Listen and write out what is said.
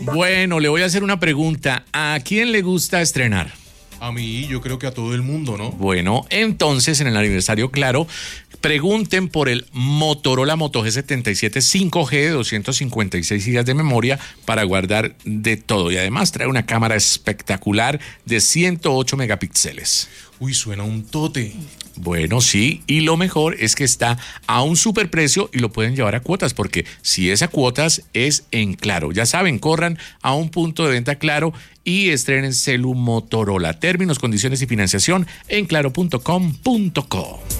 Bueno, le voy a hacer una pregunta. ¿A quién le gusta estrenar? A mí, yo creo que a todo el mundo, ¿no? Bueno, entonces en el aniversario Claro, pregunten por el Motorola Moto G77 5G de 256 GB de memoria para guardar de todo. Y además trae una cámara espectacular de 108 megapíxeles. Uy, suena un tote. Bueno, sí, y lo mejor es que está a un superprecio y lo pueden llevar a cuotas, porque si es a cuotas es en Claro. Ya saben, corran a un punto de venta Claro y estrenen celu Motorola. Términos, condiciones y financiación en claro.com.co.